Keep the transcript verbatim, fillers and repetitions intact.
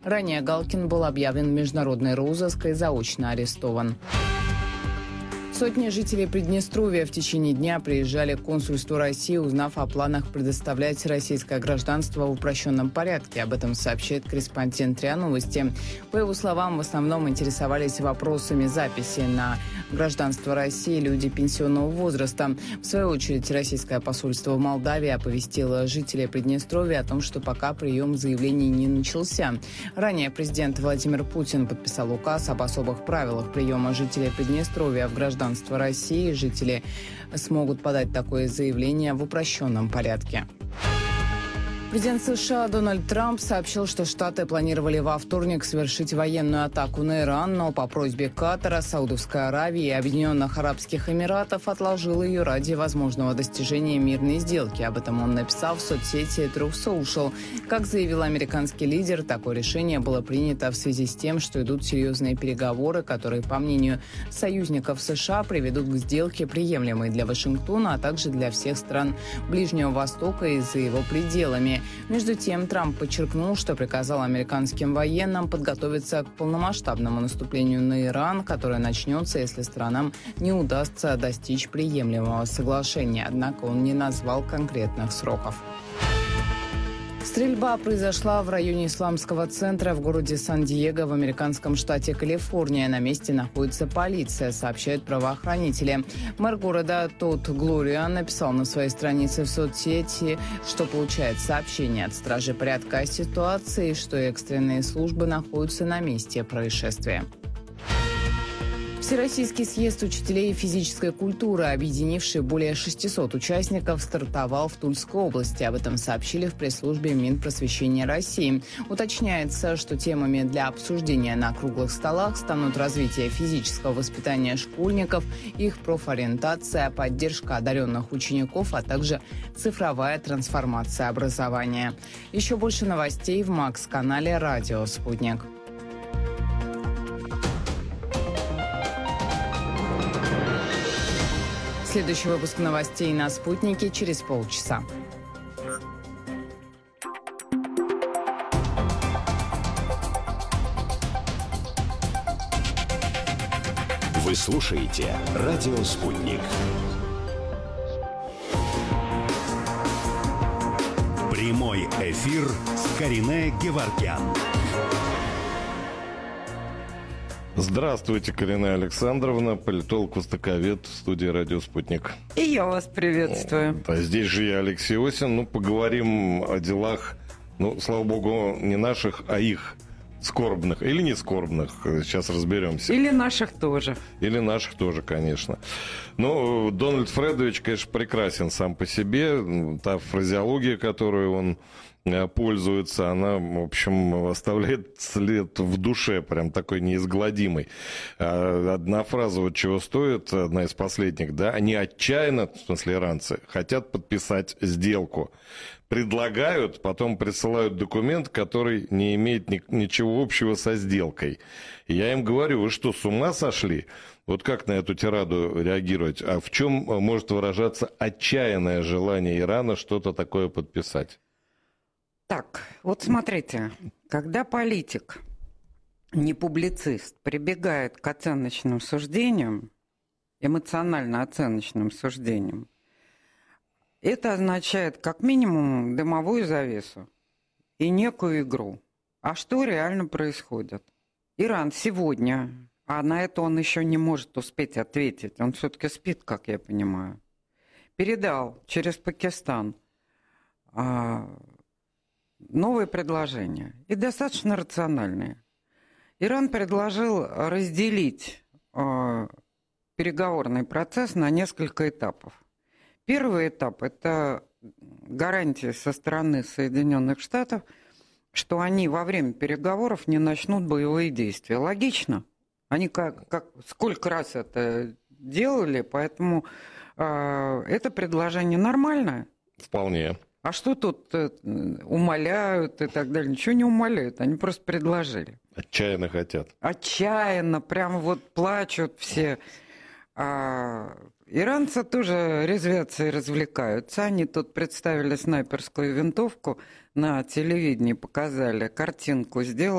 Ранее Галкин был объявлен в международный розыск и заочно арестован. Сотни жителей Приднестровья в течение дня приезжали к консульству России, узнав о планах предоставлять российское гражданство в упрощенном порядке. Об этом сообщает корреспондент РИА Новости. По его словам, в основном интересовались вопросами записи на гражданство России люди пенсионного возраста. В свою очередь, российское посольство в Молдавии оповестило жителей Приднестровья о том, что пока прием заявлений не начался. Ранее президент Владимир Путин подписал указ об особых правилах приема жителей Приднестровья в гражданство России. Жители смогут подать такое заявление в упрощенном порядке. Президент США Дональд Трамп сообщил, что Штаты планировали во вторник совершить военную атаку на Иран, но по просьбе Катара, Саудовской Аравии и Объединенных Арабских Эмиратов отложил ее ради возможного достижения мирной сделки. Об этом он написал в соцсети Truth Social. Как заявил американский лидер, такое решение было принято в связи с тем, что идут серьезные переговоры, которые, по мнению союзников США, приведут к сделке, приемлемой для Вашингтона, а также для всех стран Ближнего Востока и за его пределами. Между тем, Трамп подчеркнул, что приказал американским военным подготовиться к полномасштабному наступлению на Иран, которое начнется, если странам не удастся достичь приемлемого соглашения. Однако он не назвал конкретных сроков. Стрельба произошла в районе исламского центра в городе Сан-Диего в американском штате Калифорния. На месте находится полиция, сообщают правоохранители. Мэр города Тодд Глориан написал на своей странице в соцсети, что получает сообщение от стражи порядка о ситуации, что экстренные службы находятся на месте происшествия. Всероссийский съезд учителей физической культуры, объединивший более шестисот участников, стартовал в Тульской области. Об этом сообщили в пресс-службе Минпросвещения России. Уточняется, что темами для обсуждения на круглых столах станут развитие физического воспитания школьников, их профориентация, поддержка одаренных учеников, а также цифровая трансформация образования. Еще больше новостей в Макс-канале «Радио Спутник». Следующий выпуск новостей на «Спутнике» через полчаса. Вы слушаете «Радио Спутник». Прямой эфир с Каринэ Геворгян. Здравствуйте, Каринэ Александровна, политолог-востоковед в студии «Радио Спутник». И я вас приветствую. Да, здесь же я, Алексей Осин. Ну, поговорим о делах, ну, слава богу, не наших, а их скорбных или не скорбных. Сейчас разберемся. Или наших тоже. Или наших тоже, конечно. Ну, Дональд Фредович, конечно, прекрасен сам по себе. Та фразеология, которую он пользуется, она, в общем, оставляет след в душе, прям такой неизгладимый. Одна фраза вот чего стоит, одна из последних, да, они отчаянно, в смысле иранцы, хотят подписать сделку. Предлагают, потом присылают документ, который не имеет ни, ничего общего со сделкой. И я им говорю, вы что, с ума сошли? Вот как на эту тираду реагировать? А в чем может выражаться отчаянное желание Ирана что-то такое подписать? Так, вот смотрите, когда политик, не публицист, прибегает к оценочным суждениям, эмоционально оценочным суждениям, это означает как минимум дымовую завесу и некую игру. А что реально происходит? Иран сегодня, а на это он еще не может успеть ответить, он все-таки спит, как я понимаю, передал через Пакистан новые предложения, и достаточно рациональные. Иран предложил разделить э, переговорный процесс на несколько этапов. Первый этап – это гарантия со стороны Соединенных Штатов, что они во время переговоров не начнут боевые действия. Логично. Они как, как, сколько раз это делали, поэтому э, это предложение нормальное. Вполне. А что тут умоляют и так далее? Ничего не умоляют, они просто предложили. Отчаянно хотят. Отчаянно, прямо вот плачут все. А иранцы тоже резвятся и развлекаются. Они тут представили снайперскую винтовку на телевидении, показали картинку, сделали.